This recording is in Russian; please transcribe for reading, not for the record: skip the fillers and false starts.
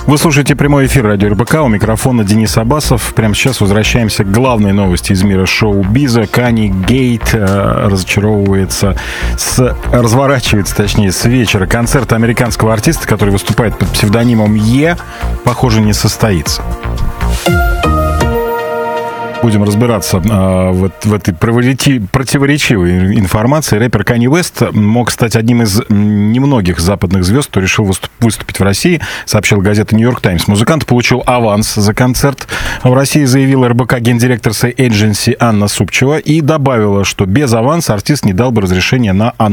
Вы слушаете прямой эфир радио РБК, у микрофона Денис Абасов. Прямо сейчас возвращаемся к главной новости из мира шоу-биза. Kanye Gate разворачивается с вечера. Концерт американского артиста, который выступает под псевдонимом Е, похоже, не состоится. Будем разбираться в этой противоречивой информации. Рэпер Канье Уэст мог стать одним из немногих западных звезд, кто решил выступить в России, сообщил газета «Нью-Йорк Таймс». Музыкант получил аванс за концерт. В России заявила РБК гендиректор Say Agency Анна Супчева и добавила, что без аванса артист не дал бы разрешения на